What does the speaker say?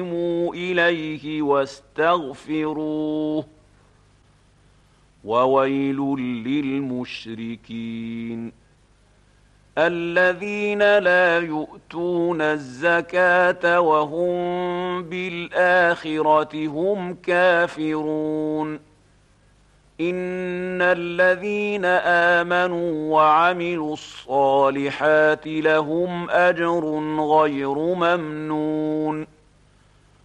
إليه واستغفروه وويل للمشركين الذين لا يؤتون الزكاة وهم بالآخرة هم كافرون إن الذين آمنوا وعملوا الصالحات لهم أجر غير ممنون